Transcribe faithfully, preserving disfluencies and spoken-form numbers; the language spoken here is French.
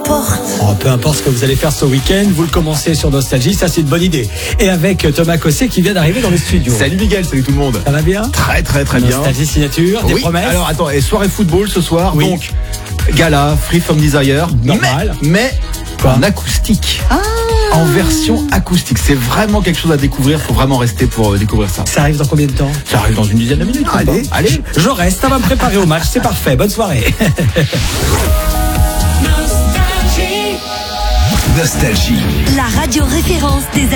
importe. Oh, peu importe ce que vous allez faire ce week-end, vous le commencez sur Nostalgie, ça c'est une bonne idée. Et avec Thomas Cosset qui vient d'arriver dans le studio. Salut Miguel, salut tout le monde. Ça va bien? Très très très bien. Nostalgie signature, des oui. promesses. Alors attends, et soirée football ce soir, oui. donc gala, Free From Desire, normal. Mais, mais Quoi en acoustique. Ah. En version acoustique, c'est vraiment quelque chose à découvrir. Faut vraiment rester pour euh, découvrir ça. Ça arrive dans combien de temps? Ça arrive dans une dizaine de minutes. Allez, allez. Je reste, ça va me préparer au match, c'est parfait. Bonne soirée. Nostalgie. La radio référence des